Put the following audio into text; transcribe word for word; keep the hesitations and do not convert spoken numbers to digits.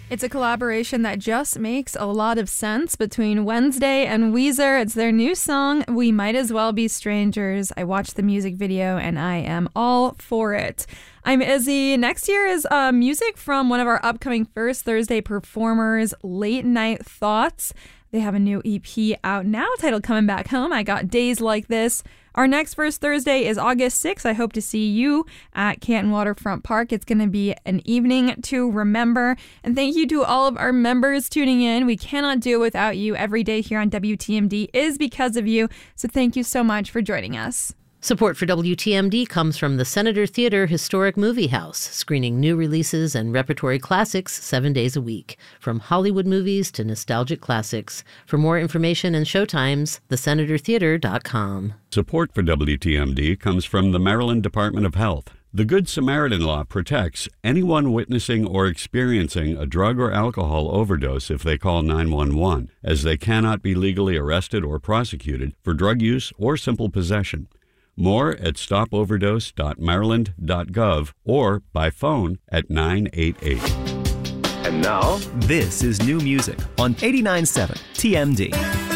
It's a collaboration that just makes a lot of sense between Wednesday and Weezer. It's their new song, We Might As Well Be Strangers. I watched the music video and I am all for it. I'm Izzy. Next year is uh, music from one of our upcoming First Thursday performers, Late Night Thoughts. They have a new E P out now titled Coming Back Home. I got Days Like This. Our next First Thursday is August sixth. I hope to see you at Canton Waterfront Park. It's going to be an evening to remember. And thank you to all of our members tuning in. We cannot do it without you. Every day here on W T M D is because of you. So thank you so much for joining us. Support for W T M D comes from the Senator Theater Historic Movie House, screening new releases and repertory classics seven days a week, from Hollywood movies to nostalgic classics. For more information and showtimes, the senator theater dot com. Support for W T M D comes from the Maryland Department of Health. The Good Samaritan Law protects anyone witnessing or experiencing a drug or alcohol overdose if they call nine one one, as they cannot be legally arrested or prosecuted for drug use or simple possession. More at stop overdose dot maryland dot gov or by phone at nine eight eight. And now, this is new music on eighty-nine point seven T M D.